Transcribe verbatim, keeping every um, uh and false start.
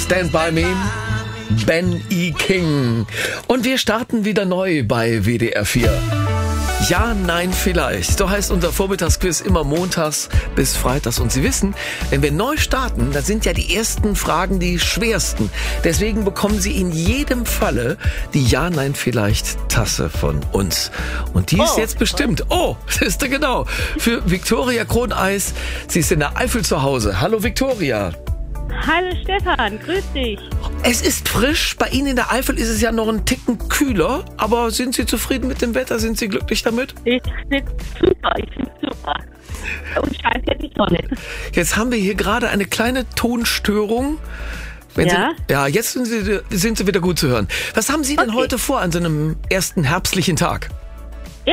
Stand By Me, Ben E. King. Und wir starten wieder neu bei W D R vier. Ja, nein, vielleicht. So heißt unser Vormittagsquiz immer montags bis freitags. Und Sie wissen, wenn wir neu starten, dann sind ja die ersten Fragen die schwersten. Deswegen bekommen Sie in jedem Falle die Ja, nein, vielleicht Tasse von uns. Und die ist Oh. jetzt bestimmt. Oh, das ist genau. Für Viktoria Kroneis. Sie ist in der Eifel zu Hause. Hallo Viktoria. Hallo Stefan, grüß dich. Es ist frisch. Bei Ihnen in der Eifel ist es ja noch einen Ticken kühler. Aber sind Sie zufrieden mit dem Wetter? Sind Sie glücklich damit? Ich finde super, ich finde super. Und scheint ja die Sonne. Jetzt haben wir hier gerade eine kleine Tonstörung. Wenn Ja? Sie, ja, jetzt sind Sie, sind Sie wieder gut zu hören. Was haben Sie denn Okay. heute vor an so einem ersten herbstlichen Tag?